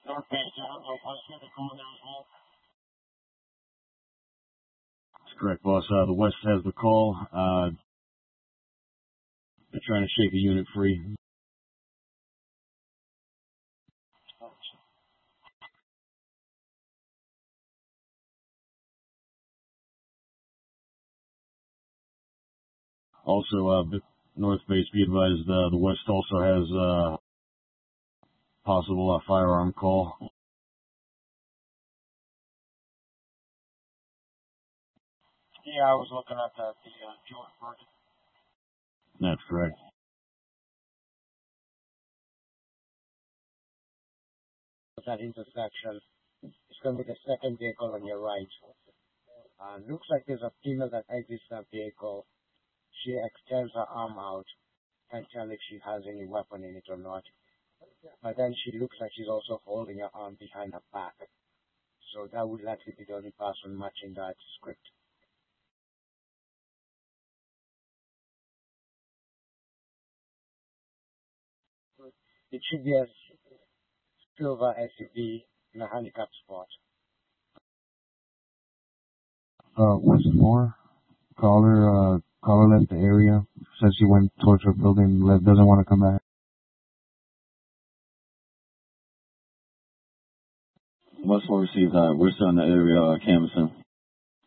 North Bay, I see the call there as well. That's correct, boss. The West has the call. They're trying to shake a unit free. Also, North Bay, be advised, the West also has possible firearm call. Yeah, I was looking at the George Burton. That's correct. That intersection. It's going to be the second vehicle on your right. Looks like there's a female that exits that vehicle. She extends her arm out. Can't tell if she has any weapon in it or not. But then she looks like she's also holding her arm behind her back. So that would likely be the only person matching that script. It should be a silver SUV in a handicapped spot. What's more? Caller left the area. Says she went towards her building, doesn't want to come back. What's more received? We're still in the area, canvassing.